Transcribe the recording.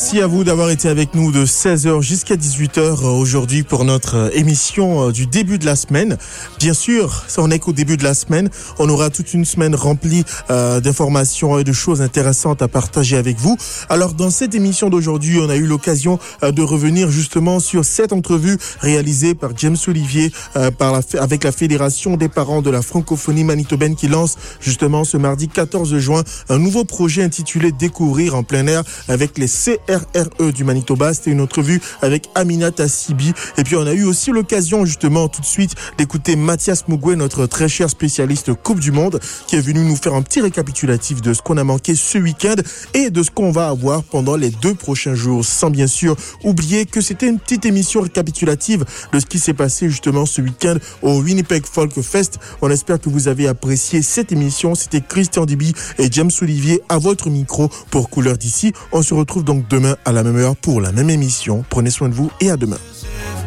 Merci à vous d'avoir été avec nous de 16h jusqu'à 18h aujourd'hui pour notre émission du début de la semaine. Bien sûr, on n'est qu'au début de la semaine. On aura toute une semaine remplie d'informations et de choses intéressantes à partager avec vous. Alors, dans cette émission d'aujourd'hui, on a eu l'occasion de revenir justement sur cette entrevue réalisée par James Olivier avec la Fédération des parents de la francophonie manitobaine qui lance justement ce mardi 14 juin un nouveau projet intitulé Découvrir en plein air avec les CRRE du Manitoba. C'était une entrevue avec Aminata Sibi. Et puis on a eu aussi l'occasion justement tout de suite d'écouter Mathias Mougoué, notre très cher spécialiste Coupe du Monde, qui est venu nous faire un petit récapitulatif de ce qu'on a manqué ce week-end et de ce qu'on va avoir pendant les 2 prochains jours. Sans bien sûr oublier que c'était une petite émission récapitulative de ce qui s'est passé justement ce week-end au Winnipeg Folk Fest. On espère que vous avez apprécié cette émission. C'était Christian Diby et James Olivier à votre micro pour Couleur d'ici. On se retrouve donc demain à la même heure pour la même émission. Prenez soin de vous et à demain.